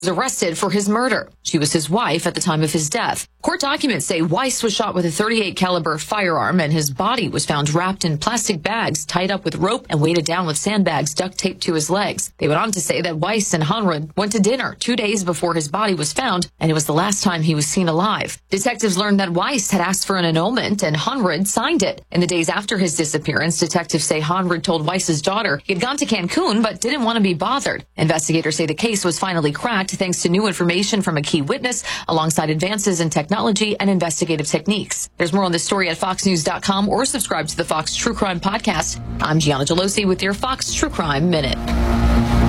was arrested for his murder. She was his wife at the time of his death. Court documents say Weiss was shot with a .38 caliber firearm, and his body was found wrapped in plastic bags, tied up with rope, and weighted down with sandbags duct taped to his legs. They went on to say that Weiss and Hanrud went to dinner 2 days before his body was found, and it was the last time he was seen alive. Detectives learned that Weiss had asked for an annulment, and Hanrud signed it. In the days after his disappearance, detectives say Hanrud told Weiss's daughter he had gone to Cancun but didn't want to be bothered. Investigators say the case was finally cracked thanks to new information from a key witness, alongside advances in technology and investigative techniques. There's more on this story at foxnews.com or subscribe to the Fox True Crime Podcast. I'm Gianna Gelosi with your Fox True Crime Minute.